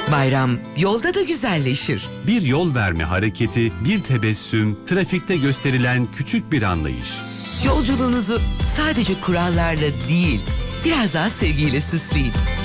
Bayram yolda da güzelleşir. Bir yol verme hareketi, bir tebessüm, trafikte gösterilen küçük bir anlayış. Yolculuğunuzu sadece kurallarla değil, biraz daha sevgiyle süsleyin.